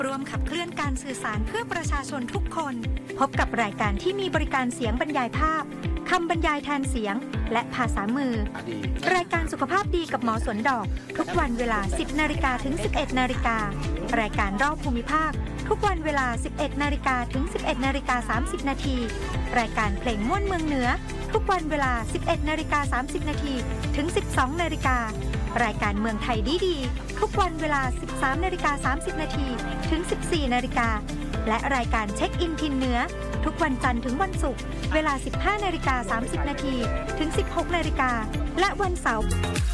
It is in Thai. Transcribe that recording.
ร่วมขับเคลื่อนการสื่อสารเพื่อประชาชนทุกคนพบกับรายการที่มีบริการเสียงบรรยายภาพคำบรรยายแทนเสียงและภาษามือรายการสุขภาพดีกับหมอสวนดอกทุกวันเวลา 10 นาฬิกาถึง 11 นาฬิการายการรอบภูมิภาคทุกวันเวลา 11 นาฬิกาถึง 11 นาฬิกา 30 นาทีรายการเพลงม่วนเมืองเหนือทุกวันเวลา 11 นาฬิกา 30 นาทีถึง 12 นาฬิการายการเมืองไทยดีๆทุกวันเวลา 13 นาฬิกา 30 นาทีถึง 14 นาฬิกาและรายการเช็คอินทินเหนือทุกวันจันทร์ถึงวันศุกร์เวลา 15 นาฬิกา 30 นาทีถึง 16 นาฬิกาและวันเสาร์